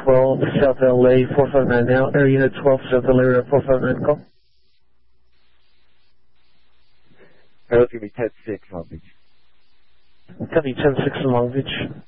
12 South LA 459 now. Air Unit 12 South LA 459 call. That's going to be 10-6 Long Beach. Copy 10-6 in Long Beach.